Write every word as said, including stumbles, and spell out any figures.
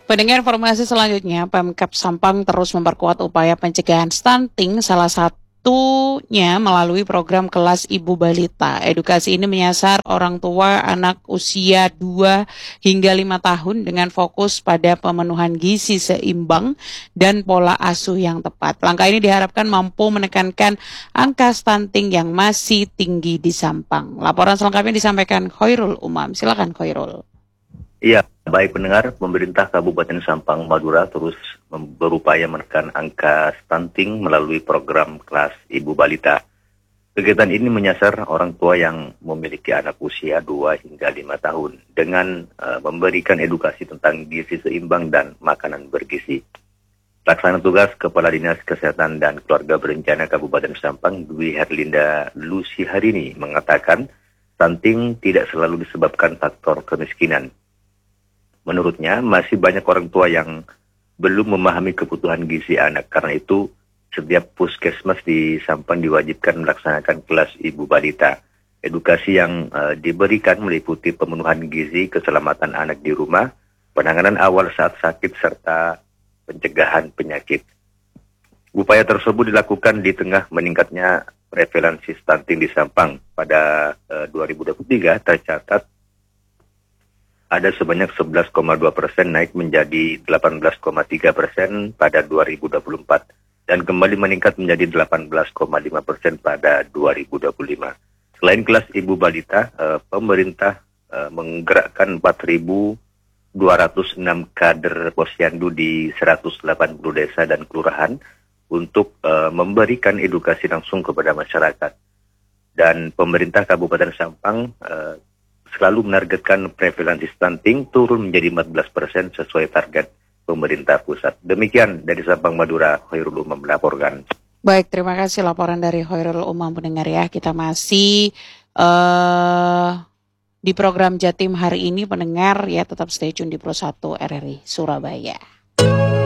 Pendengar informasi selanjutnya, Pemkab Sampang terus memperkuat upaya pencegahan stunting, salah satunya melalui program kelas Ibu Balita. Edukasi ini menyasar orang tua anak usia dua hingga lima tahun dengan fokus pada pemenuhan gizi seimbang dan pola asuh yang tepat. Langkah ini diharapkan mampu menekankan angka stunting yang masih tinggi di Sampang. Laporan selengkapnya disampaikan Khairul Umam. Silakan Khairul. Iya, baik pendengar, pemerintah Kabupaten Sampang Madura terus berupaya menekan angka stunting melalui program kelas Ibu Balita. Kegiatan ini menyasar orang tua yang memiliki anak usia dua hingga lima tahun dengan uh, memberikan edukasi tentang gizi seimbang dan makanan bergizi. Pelaksana tugas Kepala Dinas Kesehatan dan Keluarga Berencana Kabupaten Sampang, Dwi Herlinda Lucy Harini, mengatakan stunting tidak selalu disebabkan faktor kemiskinan. Menurutnya, masih banyak orang tua yang belum memahami kebutuhan gizi anak. Karena itu, setiap puskesmas di Sampang diwajibkan melaksanakan kelas Ibu Balita. Edukasi yang uh, diberikan meliputi pemenuhan gizi, keselamatan anak di rumah, penanganan awal saat sakit, serta pencegahan penyakit. Upaya tersebut dilakukan di tengah meningkatnya prevalensi stunting di Sampang. Pada uh, dua ribu dua puluh tiga tercatat ada sebanyak sebelas koma dua persen naik menjadi delapan belas koma tiga persen pada dua ribu dua puluh empat dan kembali meningkat menjadi delapan belas koma lima persen pada dua ribu dua puluh lima. Selain kelas Ibu Balita, eh, pemerintah eh, menggerakkan empat ribu dua ratus enam kader posyandu di seratus delapan puluh desa dan kelurahan untuk eh, memberikan edukasi langsung kepada masyarakat. Dan pemerintah Kabupaten Sampang eh, selalu menargetkan prevalensi stunting turun menjadi empat belas persen sesuai target pemerintah pusat. Demikian dari Sampang Madura, Khairul Umam melaporkan. Baik, terima kasih laporan dari Khairul Umam pendengar ya. Kita masih uh, di program Jatim hari ini pendengar ya, tetap stay tune di Pro satu R R I Surabaya.